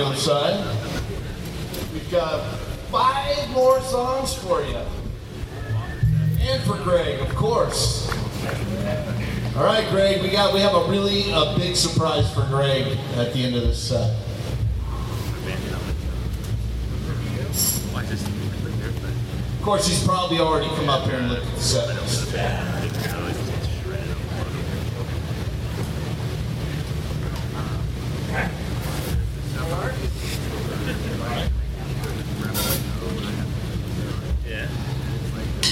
other side. We've got 5 more songs for you. And for Greg, of course. All right, Greg, we have a really big surprise for Greg at the end of this set. Of course, he's probably already come up here and looked at the set list.